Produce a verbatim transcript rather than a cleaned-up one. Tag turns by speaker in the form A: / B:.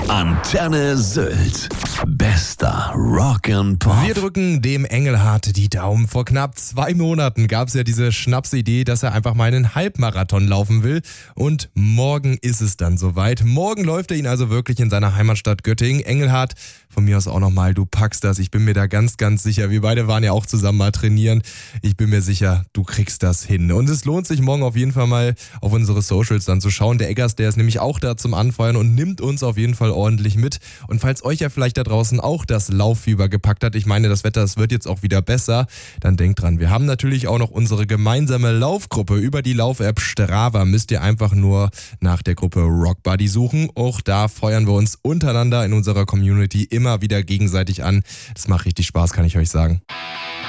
A: Antenne Sylt. Bester Rock'n'Pop.
B: Wir drücken dem Engelhardt die Daumen. Vor knapp zwei Monaten gab es ja diese Schnapsidee, dass er einfach mal einen Halbmarathon laufen will. Und morgen ist es dann soweit. Morgen läuft er ihn also wirklich in seiner Heimatstadt Göttingen. Engelhardt, von mir aus auch nochmal, du packst das. Ich bin mir da ganz, ganz sicher. Wir beide waren ja auch zusammen mal trainieren. Ich bin mir sicher, du kriegst das hin. Und es lohnt sich morgen auf jeden Fall mal auf unsere Socials dann zu schauen. Der Eggers, der ist nämlich auch da zum Anfeuern und nimmt uns auf jeden Fall ordentlich mit. Und falls euch ja vielleicht da draußen auch das Lauffieber gepackt hat, ich meine, das Wetter, es wird jetzt auch wieder besser, dann denkt dran, wir haben natürlich auch noch unsere gemeinsame Laufgruppe. Über die Lauf-App Strava müsst ihr einfach nur nach der Gruppe Rockbuddy suchen. Auch da feuern wir uns untereinander in unserer Community immer wieder gegenseitig an. Das macht richtig Spaß, kann ich euch sagen.